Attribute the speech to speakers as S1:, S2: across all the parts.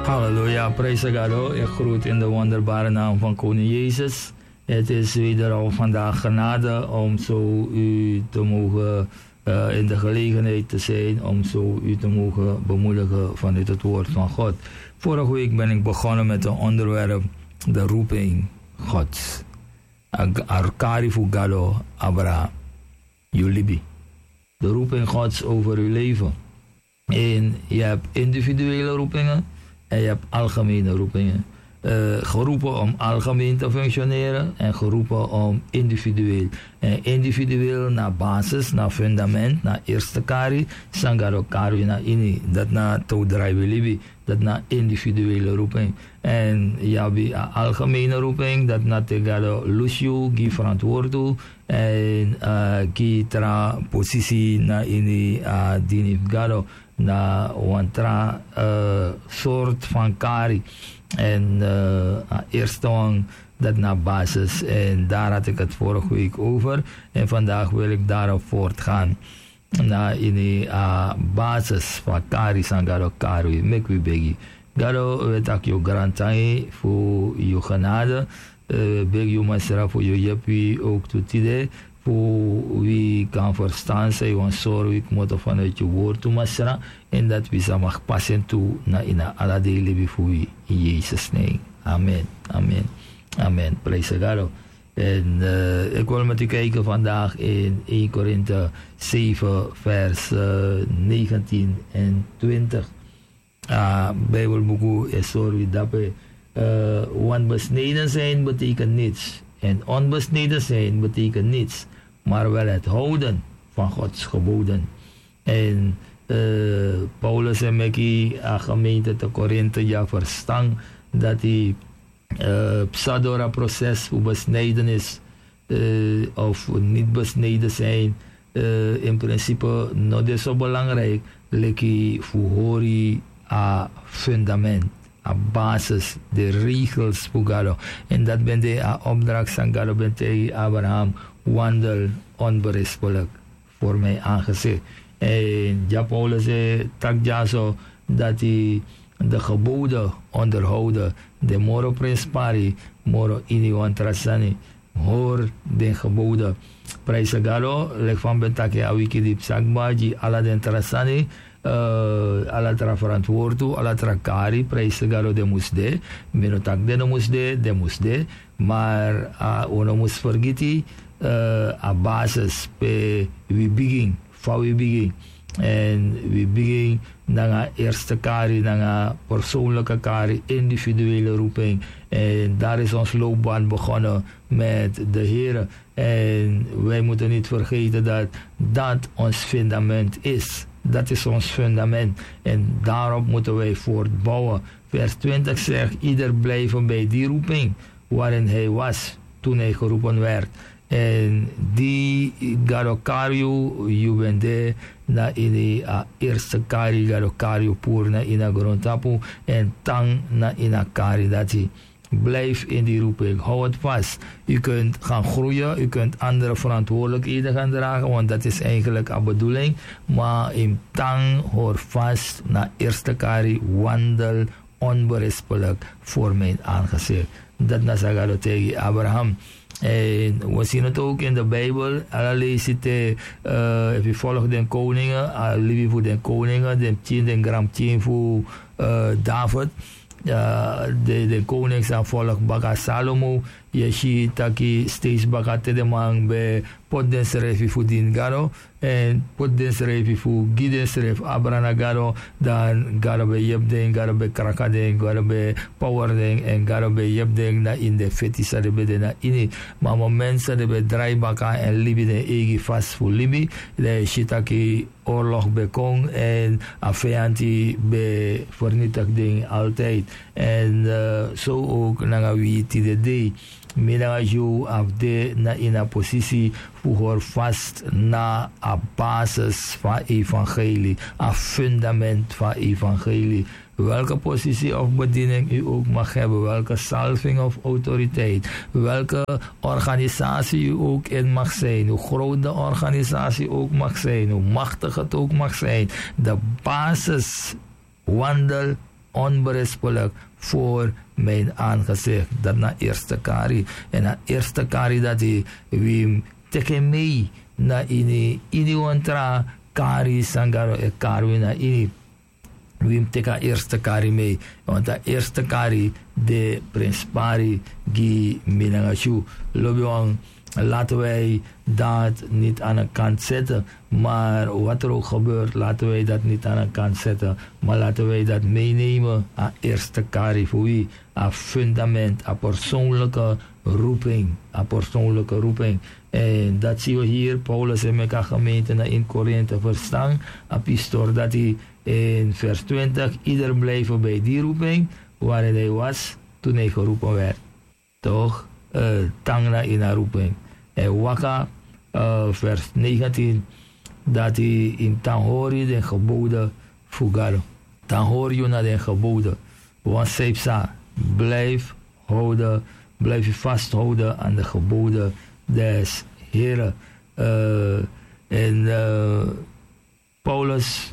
S1: Halleluja, prijs God. Ik groet in de wonderbare naam van Koning Jezus. Het is wederom vandaag genade om zo u te mogen in de gelegenheid te zijn, om zo u te mogen bemoedigen vanuit het woord van God. Vorige week ben ik begonnen met een onderwerp, de roeping Gods. Arkari Fugalo Abra Julibi. De roeping Gods over uw leven. En je hebt individuele roepingen en je hebt algemene roepingen. Geroepen om algemeen te functioneren en geroepen om individueel. En individueel naar basis, naar fundament, naar eerste kari, sangaro kari naar ini. Dat naar toedraaiwilibi, dat naar individuele roeping. En ja, bij algemene roeping, dat naar tegado lusju, gi verantwoord en gi tra positie naar ini dinif gado, na wantra soort van kari. En eerste wang dat naar basis. En daar had ik het vorige week over. En vandaag wil ik daarop voortgaan. Na in de basis van Kari Sangaro Kari. Mekwi begi. Garo weet ik je grantangi voor je genade. Beg je masera voor je jepi ook tot idee. Voor wie kan verstaan zijn, want zorg ik moet vanuit je woord toe masera. En dat we ze mag passen toe naar in alle delen voor in Jezus' naam. Amen, amen, amen. Prijs God. En ik wil met u kijken vandaag in 1 Korinthe 7 vers 19 en 20. Bijbelboek is sorry dat want besneden zijn betekent niets. En onbesneden zijn betekent niets. Maar wel het houden van Gods geboden. En Paulus en Mekkie, gemeente te Korinthe, ja verstaan dat die psadora-proces voor besnijdenis of niet besneden zijn, in principe nog is zo belangrijk, lekkie voor hori a fundament, a basis, de regels voor God. En dat ben de opdracht van God, ben tegen Abraham, wandel onberispelijk voor mij aangezicht. En ja, Paulus zei, tak ja zo, dat hij de geboden onderhouden, de moro prespari, moro ini wantrasani, hoor de geboden. Prijs God, leg van betake a wiki di psakbaji, ala den trasani, ala tra verantwoordu, ala tra kari, prijs God de musde, menotak de musde, de musde, maar ono mus vergiti, a basis pe we begin, van we begin. En we begin naar eerste kari, naar persoonlijke kari, individuele roeping. En daar is ons loopbaan begonnen met de Heer. En wij moeten niet vergeten dat dat ons fundament is. Dat is ons fundament. En daarop moeten wij voortbouwen. Vers 20 zegt, ieder blijven bij die roeping waarin hij was toen hij geroepen werd. En die garokario, je bent daar na in de eerste kari garokario poer na in de grondtapu en tang na in de kari dat je blijf in die roeping, hou het vast. U kunt gaan groeien, u kunt andere verantwoordelijkheden gaan dragen, want dat is eigenlijk een bedoeling. Maar in tang hoor vast na eerste kari wandel onberispelijk voor mijn aangezicht. Dat nasagalo tegen Abraham. En we zien het ook in de Bijbel. Allerlei zitten, if je volgt de koningen, liefde voor de koningen, de gram 10 voor David. De koning zijn volk baka Salomo. Je ziet dat hij steeds baka te de man bij potdenserefi voor din garo. En potdenserefi voor gidenserefi abrana garo. Dan garo bij jebden, garo bij krakaden, garo bij powerding en garo bij jebden na in de fetisa de bede na ini. Maar mensen die bij draai baka en libi de egi vast voor libi. De ziet dat hij oorlog bekong en afeanti bij vernietiging altijd. En zo ook na wie die de Midagaju afde na in een positie voor vast na a basis van evangelie, a fundament van evangelie. Welke positie of bediening u ook mag hebben, welke salving of autoriteit, welke organisatie u ook in mag zijn, hoe groot de organisatie ook mag zijn, hoe machtig het ook mag zijn. De basis wandel onberispelijk voor mijn aangezicht. Dat na eerste kari. En na eerste kari dat hij wim teken mee na ini wantra kari sangaro e kari na ini. Wim teka eerste kari mee. Want de eerste kari de prins pari gi minangashu. Lobiwang. Laten wij dat niet aan de kant zetten. Maar wat er ook gebeurt, laten wij dat niet aan de kant zetten. Maar laten wij dat meenemen aan eerste kari voor wie. Aan fundament, aan persoonlijke roeping. Aan persoonlijke roeping. En dat zien we hier. Paulus en elkaar gemeente in Korinthe verstaan. Aan Pistor dat hij in vers 20. Ieder blijven bij die roeping waarin hij was toen hij geroepen werd. Toch? Tangna in haar roeping. En waka, vers 19, dat hij in tanhori de geboden fugaro. Tanhori naar de geboden. Want zeepsa, blijf houden, blijf je vasthouden aan de geboden des Heren. En Paulus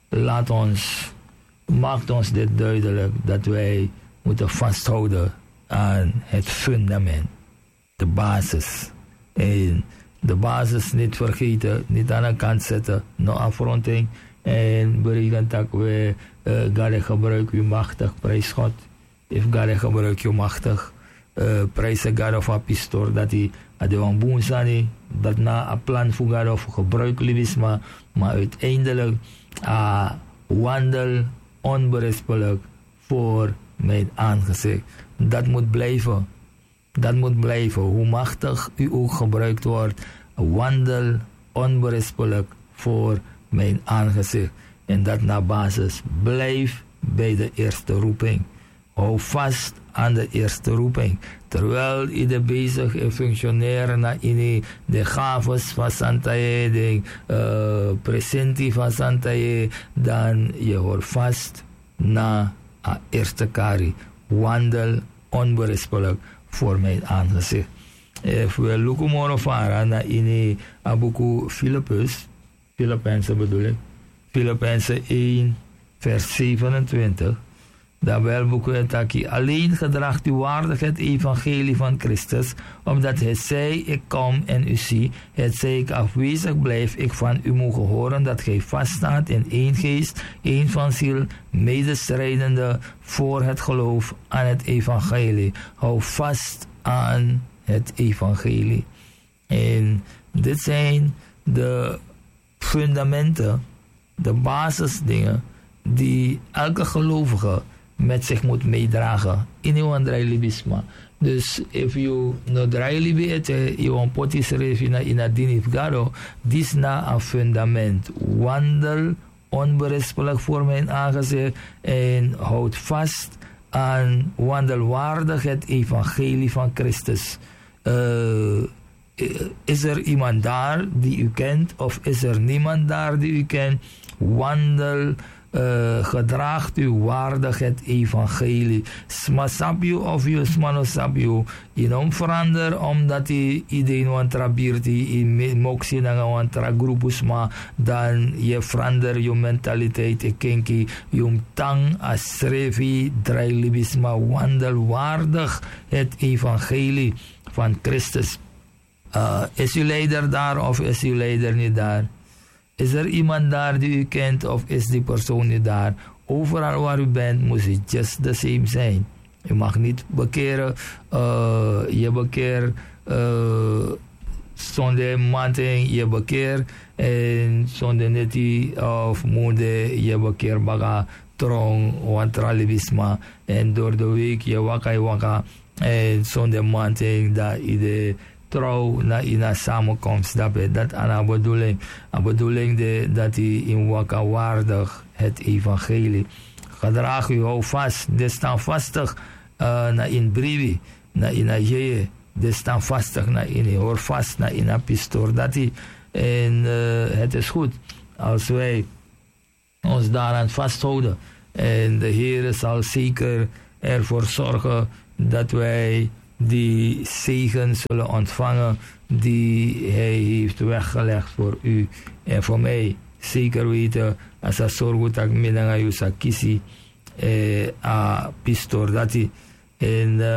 S1: maakt ons dit duidelijk dat wij moeten vasthouden aan het fundament, de basis. En de basis niet vergeten, niet aan de kant zetten, no affronting. En berekent dat we God gebruik je machtig, prijs God. If God gebruik je machtig, prijs God of a pistor, dat hij aan de wamboen zijn, dat na een plan voor God of gebruik is, maar uiteindelijk wandel onberispelijk voor mijn aangezicht. Dat moet blijven. Dat moet blijven. Hoe machtig u ook gebruikt wordt. Wandel onberispelijk voor mijn aangezicht. En dat naar basis. Blijf bij de eerste roeping. Hou vast aan de eerste roeping. Terwijl ieder bezig is functioneren naar in de gaves van Santaye, de presenti van Santaye, dan je hoort vast naar de eerste kari. Wandel onberispelijk voor mijn aangezicht. We lukken morgen varen naar in Abuku Filippenzen bedoel ik. Filippenzen 1 vers 27. Dan wel boeken dat alleen gedraagt uw waardigheid evangelie van Christus, omdat het zij ik kom en u zie, het zij ik afwezig blijf, ik van u mogen horen dat gij vaststaat in één geest, één van ziel, medestrijdende voor het geloof aan het evangelie. Hou vast aan het evangelie. En dit zijn de fundamenten, de basisdingen die elke gelovige met zich moet meedragen in uw libisma. Dus if you no dry libete, you potis refina in a dinif garo, dis na een fundament. Wandel onberispelijk voor mijn aangezicht en houd vast aan wandelwaardig het evangelie van Christus. Is er iemand daar die u kent of is er niemand daar die u kent? Wandel gedraagt u waardig het evangelie. Smasapju of je smanosapju. Je verander omdat je iedereen wantra birti in moxie na wantra groepus ma dan je verander je mentaliteit e kenki je tang asrevi drailibisma wandel waardig het evangelie van Christus. Is uw leider daar of is uw leider niet daar? Is er iemand daar die u kent of is die persoon niet daar? Overal waar u bent moet het just the same zijn. Je mag niet bekeren. Je bekeer zonder manting, je bekeer. En zonder neti of moede, je bekeer baga trong, wantralibisma. En door de week je waka. En zonder manting dat iedereen trouw na in een samenkomst. Dat aan een bedoeling. Een bedoeling dat hij in waka waardig het evangelie. Gedraag u, hou vast. De staan vastig na in brieven. Na in een jeje. De staan vastig na in. Hoor vast na in een pistoor. Dat hij. En het is goed als wij ons daaraan vasthouden. En de Heer zal zeker ervoor zorgen dat wij die zegen zullen ontvangen die hij heeft weggelegd voor u en voor mij. Zeker weten, als dat zorgt dat ik midden aan je kiesie a pistor dati en